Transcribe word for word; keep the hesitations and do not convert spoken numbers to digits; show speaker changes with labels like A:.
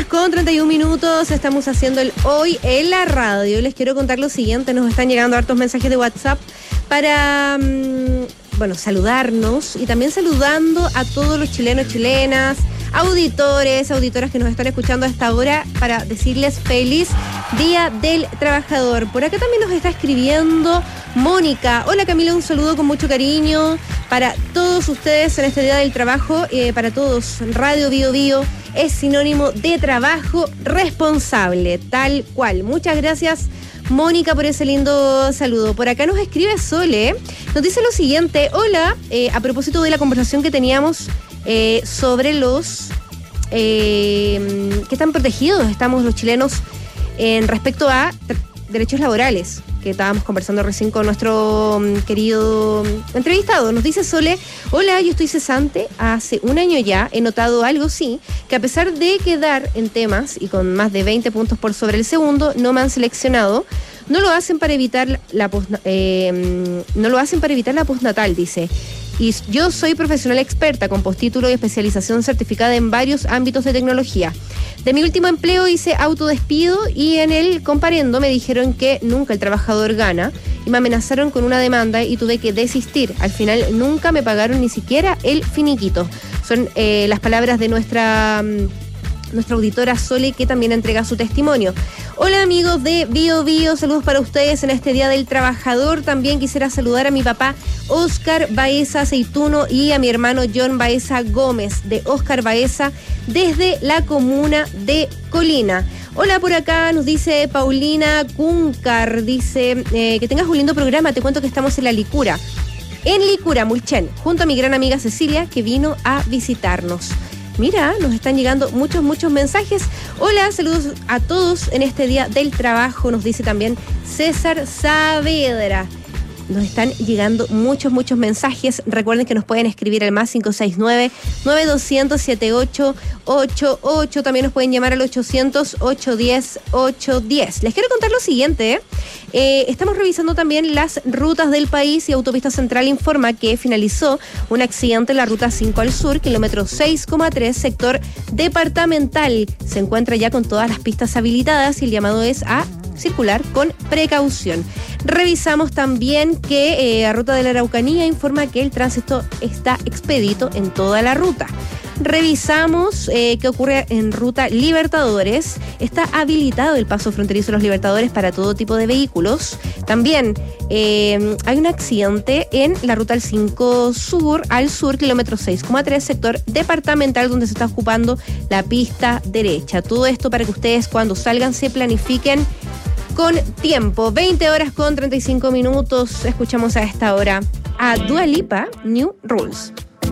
A: con treinta y un minutos, estamos haciendo el Hoy en la Radio. Les quiero contar lo siguiente, nos están llegando hartos mensajes de WhatsApp para, mmm, bueno, saludarnos y también saludando a todos los chilenos, chilenas, auditores, auditoras que nos están escuchando a esta hora para decirles feliz Día del Trabajador. Por acá también nos está escribiendo Mónica. Hola Camila, un saludo con mucho cariño para todos ustedes en este Día del Trabajo, eh, para todos. Radio Bio Bio es sinónimo de trabajo responsable, tal cual. Muchas gracias Mónica por ese lindo saludo. Por acá nos escribe Sole, nos dice lo siguiente: hola, eh, a propósito de la conversación que teníamos eh, sobre los eh, que están protegidos estamos los chilenos en respecto a t- derechos laborales, que estábamos conversando recién con nuestro um, querido entrevistado. Nos dice Sole: hola, yo estoy cesante hace un año ya, he notado algo, sí, que a pesar de quedar en temas y con más de veinte puntos por sobre el segundo, no me han seleccionado. No lo hacen para evitar la post, eh, no lo hacen para evitar la postnatal, dice. Y yo soy profesional experta con postítulo y especialización certificada en varios ámbitos de tecnología. De mi último empleo hice autodespido y en el comparendo me dijeron que nunca el trabajador gana y me amenazaron con una demanda y tuve que desistir. Al final nunca me pagaron ni siquiera el finiquito. Son eh, las palabras de nuestra... nuestra auditora Sole, que también entrega su testimonio. Hola amigos de Bio Bio, saludos para ustedes en este Día del Trabajador. También quisiera saludar a mi papá Oscar Baeza Aceituno y a mi hermano John Baeza Gómez, de Oscar Baeza, desde la comuna de Colina. Hola, por acá nos dice Paulina Cuncar, dice eh, que tengas un lindo programa, te cuento que estamos en la Licura, en Licura, Mulchen, junto a mi gran amiga Cecilia, que vino a visitarnos. Mira, nos están llegando muchos, muchos mensajes. Hola, saludos a todos en este Día del Trabajo, nos dice también César Saavedra. Nos están llegando muchos, muchos mensajes. Recuerden que nos pueden escribir al más cinco seis nueve, nueve dos cero cero, siete ocho ocho ocho. También nos pueden llamar al ochocientos, ochocientos diez, ochocientos diez. Les quiero contar lo siguiente, ¿eh? Eh, estamos revisando también las rutas del país y Autopista Central informa que finalizó un accidente en la ruta cinco al sur, kilómetro seis coma tres, sector departamental. Se encuentra ya con todas las pistas habilitadas y el llamado es a circular con precaución. Revisamos también que eh, la ruta de la Araucanía informa que el tránsito está expedito en toda la ruta. Revisamos eh, qué ocurre en ruta Libertadores. Está habilitado el paso fronterizo de los Libertadores para todo tipo de vehículos. También eh, hay un accidente en la ruta al cinco sur, al sur, kilómetro seis coma tres, sector departamental, donde se está ocupando la pista derecha. Todo esto para que ustedes cuando salgan se planifiquen con tiempo. veinte horas con treinta y cinco minutos. Escuchamos a esta hora a Dua Lipa, New Rules.